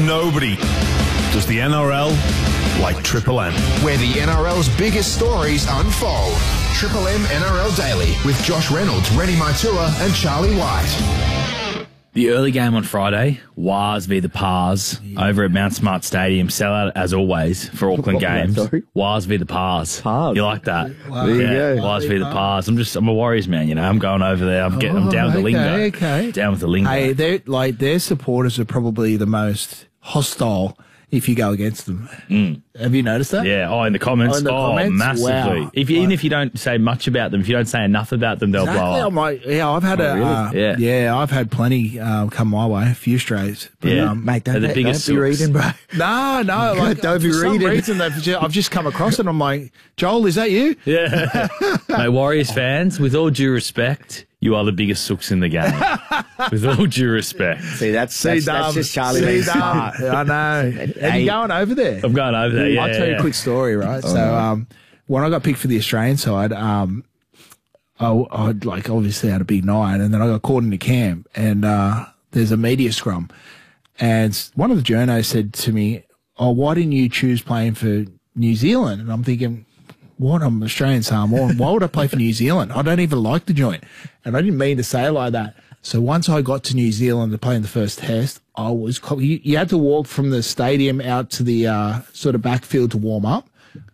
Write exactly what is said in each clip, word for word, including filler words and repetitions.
nobody does the N R L like Triple M. Where the N R L's biggest stories unfold. Triple M N R L Daily with Josh Reynolds, Rennie Maitua and Charlie White. The early game on Friday, Wars v the Pars, yeah. over at Mount Smart Stadium. Sellout as always for Auckland games. Sorry? Wars v the Pars. Pars. You like that? Wow. There you yeah, go. Wars v the Pars. I'm just, I'm a Warriors man, you know. I'm going over there. I'm getting, I'm down with the okay, lingo. Okay. Down with the lingo. Hey, they're like their supporters are probably the most hostile if you go against them. Mm. Have you noticed that? Yeah. Oh, in the comments. Oh, in the oh comments? massively. Wow. If you, even if you don't say much about them, if you don't say enough about them, they'll Exactly. blow up. I'm like, yeah, I've had Oh, a, really? uh, Yeah. yeah, I've had plenty uh, come my way, a few strays. But, Yeah. um, Mate, don't, They're the don't biggest be sooks. reading, bro. no, no, like Don't be for some reading. reason they've just, I've just come across it. And I'm like, Joel, is that you? Yeah. Mate, Warriors fans, with all due respect, you are the biggest sooks in the game. With all due respect. See, that's, that's, that's just Charlie being smart. I know. Are you going over there? I'm going over there, yeah. I'll tell you yeah. a quick story, right? So, um, when I got picked for the Australian side, um, I, I'd like obviously had a big night, and then I got called into camp, and uh, there's a media scrum, and one of the journos said to me, "Oh, why didn't you choose playing for New Zealand?" And I'm thinking, what? I'm Australian Samoan. Why would I play for New Zealand? I don't even like the joint, and I didn't mean to say it like that. So once I got to New Zealand to play in the first test, I was you, you had to walk from the stadium out to the uh, sort of backfield to warm up.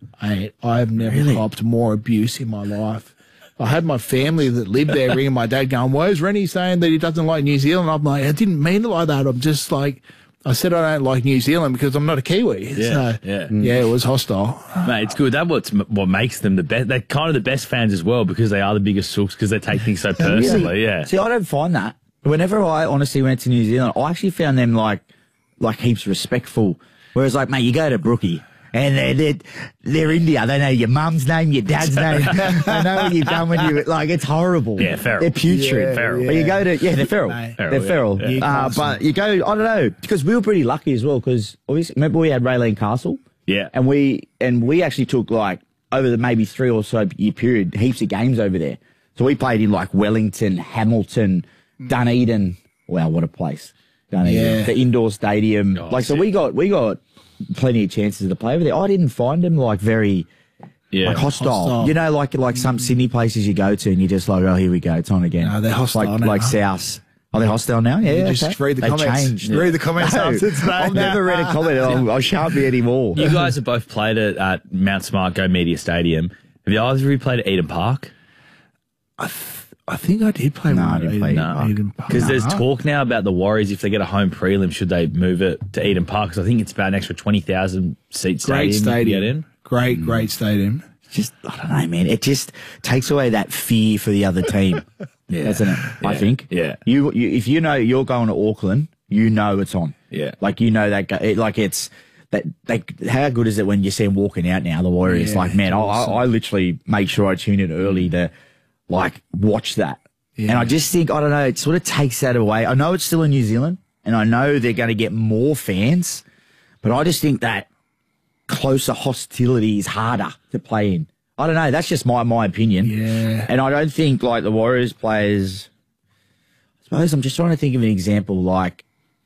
I I've never Really? copped more abuse in my life. I had my family that lived there ringing my dad going, "Why is Rennie saying that he doesn't like New Zealand?" I'm like, I didn't mean it like that. I'm just like, I said I don't like New Zealand because I'm not a Kiwi. Yeah, so, yeah. yeah, it was hostile. Mate, it's good. That's what's, what makes them the best. They're kind of the best fans as well because they are the biggest sooks because they take things so personally, yeah. See, I don't find that. Whenever I honestly went to New Zealand, I actually found them like, like heaps respectful. Whereas like, mate, you go to Brookie and they're, they're, they're India. They know your mum's name, your dad's name. They know what you've done when you, like, it's horrible. Yeah, feral. They're putrid. Yeah, feral. But you go to, yeah, they're feral. Mate. They're Feral, feral. yeah. Yeah. Uh, but you go, I don't know, because we were pretty lucky as well because obviously, remember we had Raylene Castle? Yeah. And we, and we actually took like, over the maybe three or so year period, heaps of games over there. So we played in like Wellington, Hamilton, Dunedin. Wow, what a place. Dunedin. Yeah. The indoor stadium. Oh, like, so sick. we got, we got plenty of chances to play over there. I didn't find them like very, Yeah. like hostile. Hostile. You know, like, like some Sydney places you go to and you're just like, oh, here we go. It's on again. No, they're hostile Like, now. like South. Are they hostile now? Yeah. You just okay. read the They've comments. changed. Read the comments No, after today. I've never read a comment. Oh, I shan't be anymore. You guys have both played at, at Mount Smart Go Media Stadium. Have you either of you played at Eden Park? I, th- I think I did play No, one I at didn't play Eden- Eden Park. Eden Park. Because there's No. talk now about the Warriors, if they get a home prelim, should they move it to Eden Park? Because I think it's about an extra twenty thousand seat Great stadium. to stadium. Get in. Great, great stadium. Just, I don't know, man. It just takes away that fear for the other team, doesn't it? I Yeah. think. Yeah. You, you, if you know you're going to Auckland, you know it's on. Yeah. Like you know that, go- it, like it's that. They, how good is it when you see them walking out now? The Warriors, Yeah, like man, I, it's awesome. I, I literally make sure I tune in early to, like, watch that. And I just think I don't know. It sort of takes that away. I know it's still in New Zealand, and I know they're going to get more fans, but I just think that closer hostility is harder to play in. I don't know. That's just my my opinion. Yeah. And I don't think like the Warriors players. I suppose I'm just trying to think of an example like.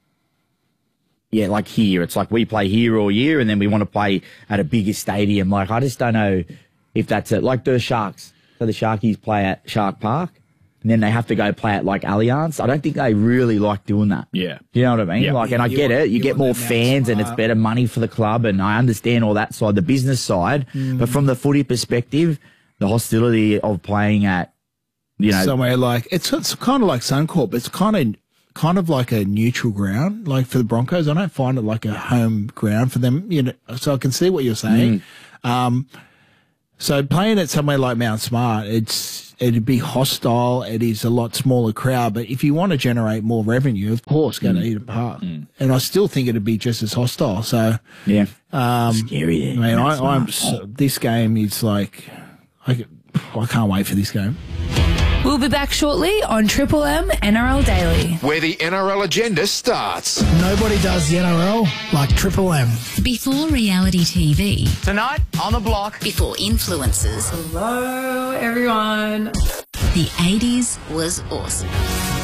Yeah, like here. It's like we play here all year, and then we want to play at a bigger stadium. Like I just don't know if that's it. Like the Sharks. So the Sharkies play at Shark Park, and then they have to go play at like Allianz. I don't think they really like doing that. Yeah. You know what I mean? Yeah. Like, and I You get want- it. You, you get want more them fans and it's outside. better money for the club. And I understand all that side, the business side. But from the footy perspective, the hostility of playing at, you know, Somewhere like, it's, it's kind of like Suncorp. It's kind of, kind of like a neutral ground. Like for the Broncos, I don't find it like a home ground for them. You know, so I can see what you're saying. Um, so playing at somewhere like Mount Smart, it's, it'd be hostile. It is a lot smaller crowd, but if you want to generate more revenue, of course, go to Eden Park. And I still think it'd be just as hostile. So, yeah, um, scary there. I mean, I, Mount I'm, Smart. s this game is like, I, I can't wait for this game. We'll be back shortly on Triple M N R L Daily. Where the N R L agenda starts. Nobody does the N R L like Triple M. Before reality T V. Tonight on the block. Before influencers. Hello, everyone. The eighties was awesome.